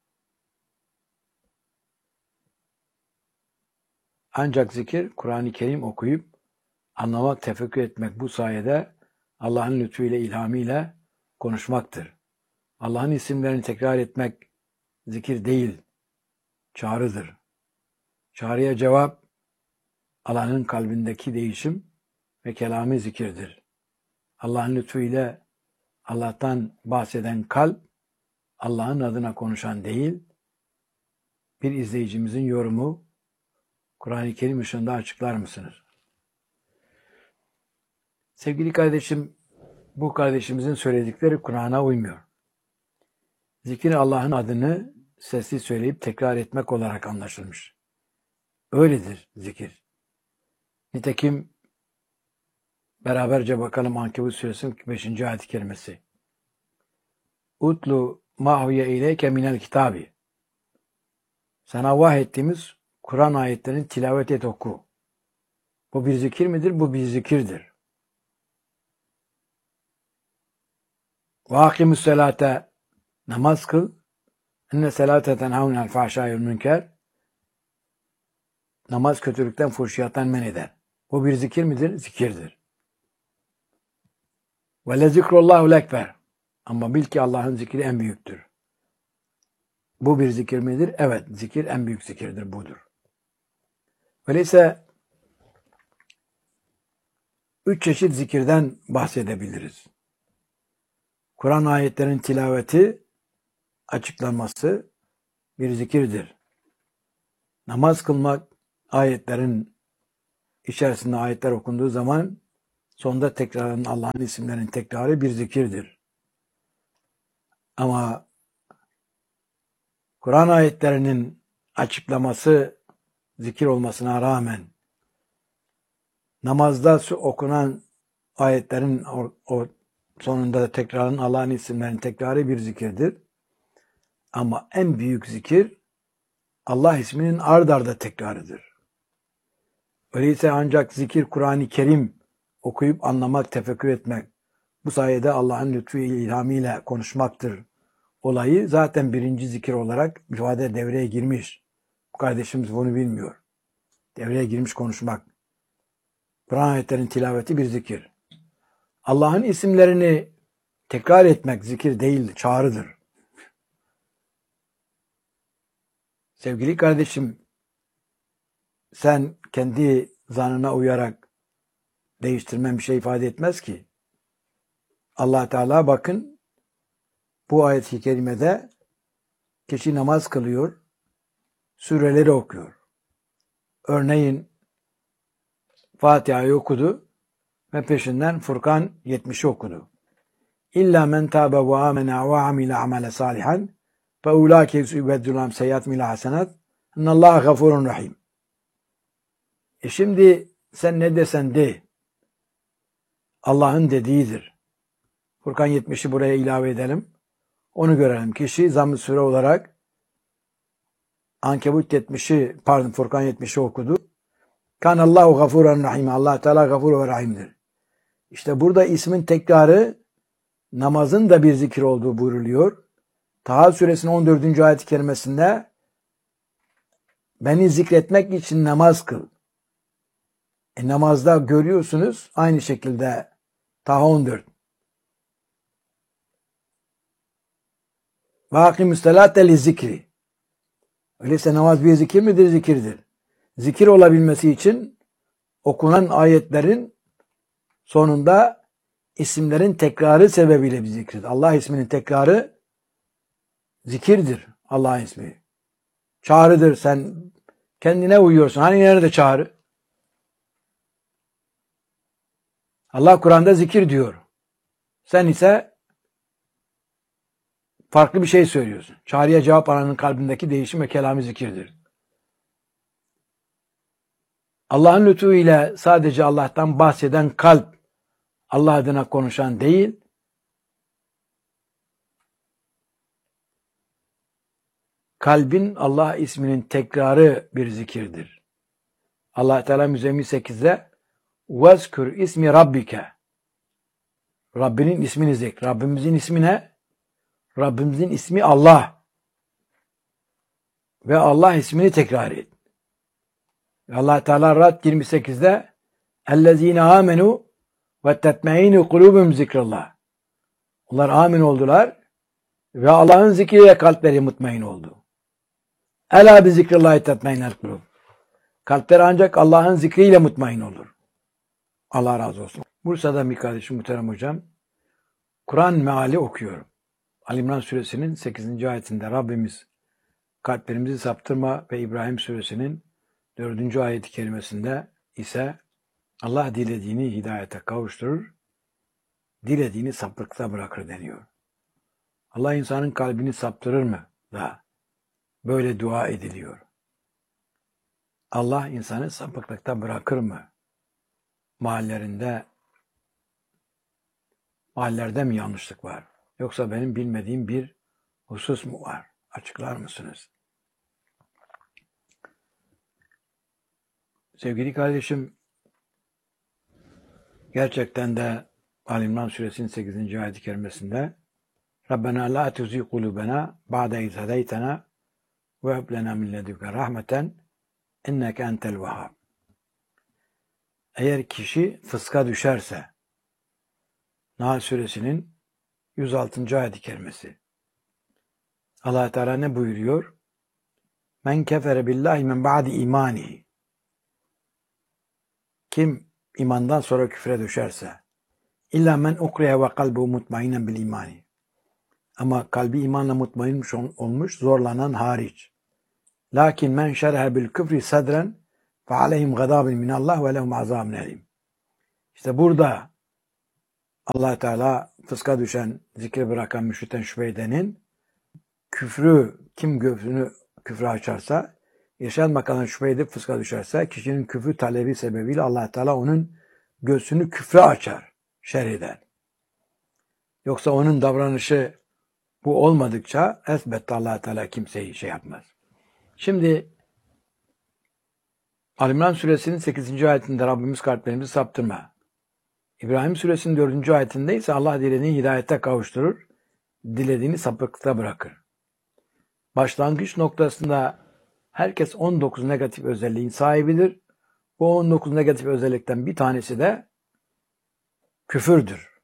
Ancak zikir, Kur'an-ı Kerim okuyup anlamak, tefekkür etmek, bu sayede Allah'ın lütfuyla, ilhamıyla konuşmaktır. Allah'ın isimlerini tekrar etmek zikir değil, çağrıdır. Çağrıya cevap, Allah'ın kalbindeki değişim ve kelamı zikirdir. Allah'ın lütfuyla Allah'tan bahseden kalp, Allah'ın adına konuşan değil, bir izleyicimizin yorumu, Kur'an-ı Kerim ışığında açıklar mısınız? Sevgili kardeşim, bu kardeşimizin söyledikleri Kur'an'a uymuyor. Zikir Allah'ın adını sesli söyleyip tekrar etmek olarak anlaşılmış. Öyledir zikir. Nitekim beraberce bakalım Ankebut Suresinin beşinci ayet-i kerimesi. Utlu mahviye ileyke minel kitabi. Sana vahyettiğimiz Kur'an ayetlerini tilavet et, oku. Bu bir zikir midir? Bu bir zikirdir. Ve akimus selate, namaz kıl. İnne selate tenhavnel fahşâ vel münker. Namaz kötülükten, fuhşiyattan men eder. Bu bir zikir midir? Zikirdir. Ve le zikrullahu lekber. Ama bil ki Allah'ın zikri en büyüktür. Bu bir zikir midir? Evet, zikir en büyük zikirdir, budur. Öyleyse üç çeşit zikirden bahsedebiliriz. Kur'an ayetlerinin tilaveti, açıklanması bir zikirdir. Namaz kılmak, ayetlerin içerisinde ayetler okunduğu zaman sonda tekrarın Allah'ın isimlerinin tekrarı bir zikirdir. Ama Kur'an ayetlerinin açıklaması zikir olmasına rağmen namazda okunan ayetlerin o, o sonunda tekrarın Allah'ın isimlerinin tekrarı bir zikirdir. Ama en büyük zikir Allah isminin ard arda tekrarıdır. Öyleyse ancak zikir Kur'an-ı Kerim okuyup anlamak, tefekkür etmek, bu sayede Allah'ın lütfu ilhamıyla konuşmaktır. Olayı zaten birinci zikir olarak ifade devreye girmiş. Bu kardeşimiz bunu bilmiyor. Devreye girmiş konuşmak. Kur'an ayetlerinin tilaveti bir zikir. Allah'ın isimlerini tekrar etmek zikir değil, çağrıdır. Sevgili kardeşim, sen kendi zanına uyarak değiştirmen bir şey ifade etmez ki. Allah Teala bakın bu ayet-i kerimede kişi namaz kılıyor, sureleri okuyor. Örneğin Fatiha'yı okudu ve peşinden Furkan yetmişi okudu. İlla men tâbe ve âmena ve amile amele salihan fe ulâke yübeddülâm seyyât mila hasenat innallâhe gafurun rahim. E şimdi sen ne desen de Allah'ın dediğidir. Furkan yetmişi buraya ilave edelim. Onu görelim. Kişi zamm-ı sure olarak Ankebut yetmişi, pardon Furkan yetmişi okudu. Kanallahu gafuran rahim. Allah Teala gafur ve rahimdir. İşte burada ismin tekrarı namazın da bir zikir olduğu buyruluyor. Taha suresinin on dördüncü ayet-i kerimesinde beni zikretmek için namaz kıl. E, namazda görüyorsunuz aynı şekilde Taha on dört. Ve akimüsselâte li zikri. Öyleyse namaz bir zikir midir? Zikirdir. Zikir olabilmesi için okunan ayetlerin sonunda isimlerin tekrarı sebebiyle bir zikirdir. Allah isminin tekrarı zikirdir. Allah'ın ismi. Çağrıdır. Sen kendine uyuyorsun. Hani nerede çağrı? Allah Kur'an'da zikir diyor. Sen ise farklı bir şey söylüyorsun. Çağrıya cevap alanın kalbindeki değişim ve kelamı zikirdir. Allah'ın lütfu ile sadece Allah'tan bahseden kalp, Allah adına konuşan değil, kalbin Allah isminin tekrarı bir zikirdir. Allah Teala Müzzemmil sekizde وَذْكُرْ ismi Rabbike. Rabbinin ismini zikr. Rabbimizin ismi ne? Rabbimizin ismi Allah. Ve Allah ismini tekrar et. Allah Teala Rad yirmi sekizde اَلَّذ۪ينَ آمَنُوا وَتَتْمَعِينُ قُلُوبُمْ zikrullah. Onlar amin oldular ve Allah'ın zikriyle kalpleri mutmain oldu. Ela bi zikrillahi tetmainel kulub. Kalpler ancak Allah'ın zikriyle mutmain olur. Allah razı olsun. Bursa'da bir kardeşim muhterem hocam, Kur'an meali okuyorum. Ali İmran suresinin sekizinci ayetinde Rabbimiz kalplerimizi saptırma ve İbrahim suresinin dördüncü ayeti kerimesinde ise Allah dilediğini hidayete kavuşturur, dilediğini sapıklıkta bırakır deniyor. Allah insanın kalbini saptırır mı da böyle dua ediliyor. Allah insanı sapıklıkta bırakır mı? Mahallerinde, mahallerde mi yanlışlık var? Yoksa benim bilmediğim bir husus mu var? Açıklar mısınız? Sevgili kardeşim, gerçekten de Ali İmran suresinin sekizinci ayet-i kerimesinde Rabbena la tuzigh kulubena ba'de iz hedeytena ve heb lena min ledunke rahmeten inneke entel vehhab. Eğer kişi fıska düşerse, Nahl suresinin yüz altıncı ayet-i kerimesi. Allah Teala ne buyuruyor? Men kefere billahi min ba'di imanihi. Kim imandan sonra küfre düşerse, illa men ukriye ve kalbu mutmainen bil imani. Ama kalbi imanla mutmain olmuş, zorlanan hariç. Lakin men şerhe bil küfri sadren fe aleyhim gadabin minallah ve lehum azabun elim. İşte burada Allah Teala fıska düşen, zikri bırakan, müşrikten şüphe edenin küfrü, kim göğsünü küfre açarsa, yaşanmak kalan şüphe edip fıska düşerse, kişinin küfrü talebi sebebiyle Allah Teala onun göğsünü küfre açar, şerh eder. Yoksa onun davranışı bu olmadıkça elbette Allah Teala kimseyi şey yapmaz. Şimdi Ali İmran suresinin sekizinci ayetinde Rabbimiz kalplerimizi saptırma. İbrahim suresinin dördüncü ayetinde ise Allah dilediğini hidayete kavuşturur, dilediğini sapıklıkta bırakır. Başlangıç noktasında herkes on dokuz negatif özelliğin sahibidir. Bu on dokuz negatif özellikten bir tanesi de küfürdür.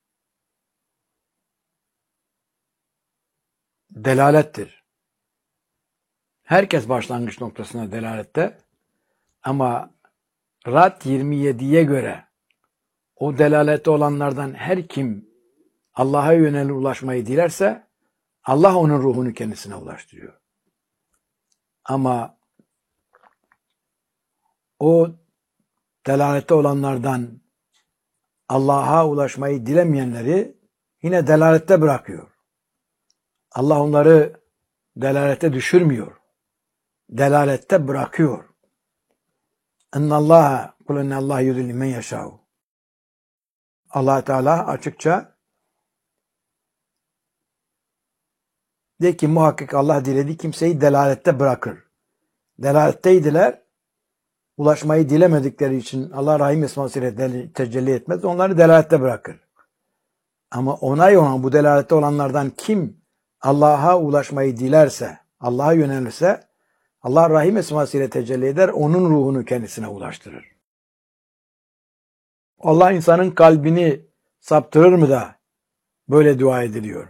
Delalettir. Herkes başlangıç noktasına delalette ama Rad yirmi yediye göre o delalette olanlardan her kim Allah'a yönelip ulaşmayı dilerse Allah onun ruhunu kendisine ulaştırıyor. Ama o delalette olanlardan Allah'a ulaşmayı dilemeyenleri yine delalette bırakıyor. Allah onları delalete düşürmüyor. Delalette bırakıyor. Ennallaha kul ennallaha yudilli men yeşâ'u. Allah Teala açıkça de ki muhakkak Allah dilediği kimseyi delalette bırakır. delaletteydiler. Ulaşmayı dilemedikleri için Allah Rahim esmasıyla tecelli etmez. Onları delalette bırakır. Ama onay olan, bu delalette olanlardan kim Allah'a ulaşmayı dilerse, Allah'a yönelirse Allah Rahim esmasıyla tecelli eder. Onun ruhunu kendisine ulaştırır. Allah insanın kalbini saptırır mı da böyle dua ediliyor?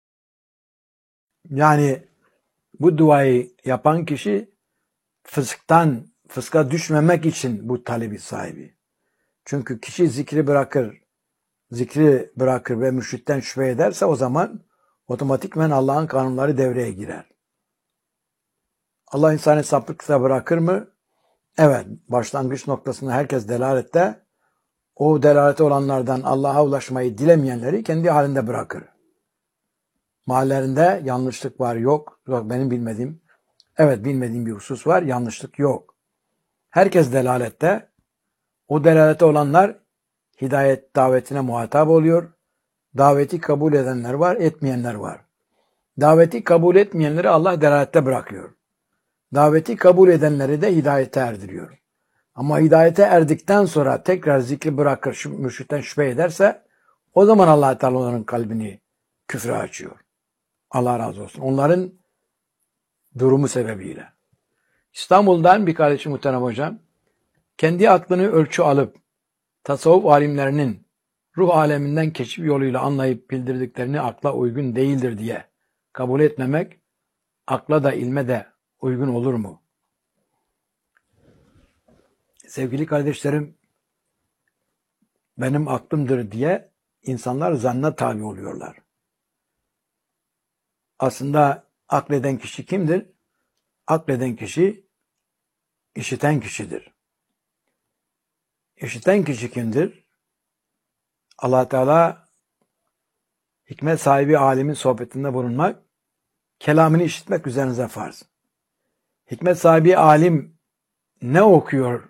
Yani bu duayı yapan kişi fısktan, fıska düşmemek için bu talebi sahibi. Çünkü kişi zikri bırakır, zikri bırakır ve mürşitten şüphe ederse o zaman otomatikmen Allah'ın kanunları devreye girer. Allah insanı sapıksa bırakır mı? Evet, başlangıç noktasında herkes delalette, o delalete olanlardan Allah'a ulaşmayı dilemeyenleri kendi halinde bırakır. Mahallelerinde yanlışlık var, yok. Yok, benim bilmediğim, evet bilmediğim bir husus var, yanlışlık yok. Herkes delalette, o delalete olanlar hidayet davetine muhatap oluyor. Daveti kabul edenler var, etmeyenler var. Daveti kabul etmeyenleri Allah delalette bırakıyor. Daveti kabul edenleri de hidayete erdiriyor. Ama hidayete erdikten sonra tekrar zikri bırakır, mürşitten şüphe ederse o zaman Allah Teala onların kalbini küfre açıyor. Allah razı olsun. Onların durumu sebebiyle. İstanbul'dan bir kardeşim muhterem hocam, kendi aklını ölçü alıp tasavvuf alimlerinin ruh aleminden keşif yoluyla anlayıp bildirdiklerini akla uygun değildir diye kabul etmemek, akla da ilme de uygun olur mu? Sevgili kardeşlerim, benim aklımdır diye insanlar zanna tabi oluyorlar. Aslında akleden kişi kimdir? Akleden kişi işiten kişidir. İşiten kişi kimdir? Allah Teala hikmet sahibi alimin sohbetinde bulunmak, kelamını işitmek üzerinize farz. Hikmet sahibi alim ne okuyor?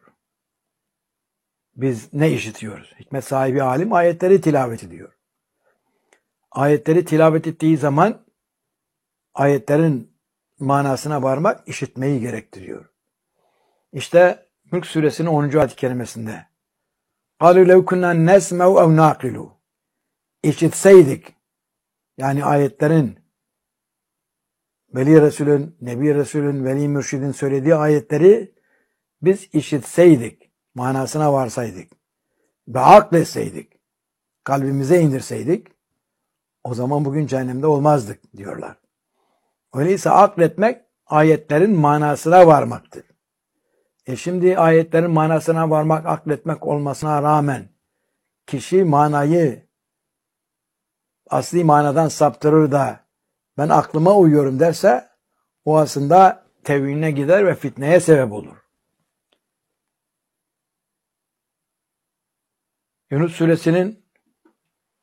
Biz ne işitiyoruz? Hikmet sahibi alim ayetleri tilavet ediyor. Ayetleri tilavet ettiği zaman ayetlerin manasına varmak işitmeyi gerektiriyor. İşte Mülk suresinin onuncu ayet-i kerimesinde قَالُوا لَوْ كُنَّا نَسْمَوْ اَوْ نَاقِلُوا İşitseydik, yani ayetlerin, Veli Resulün, Nebi Resulün, Veli Mürşidin söylediği ayetleri biz işitseydik, manasına varsaydık ve akletseydik, kalbimize indirseydik, o zaman bugün cehennemde olmazdık diyorlar. Öyleyse akletmek ayetlerin manasına varmaktır. E şimdi ayetlerin manasına varmak, akletmek olmasına rağmen kişi manayı asli manadan saptırır da ben aklıma uyuyorum derse o aslında tevhiline gider ve fitneye sebep olur. Yunus suresinin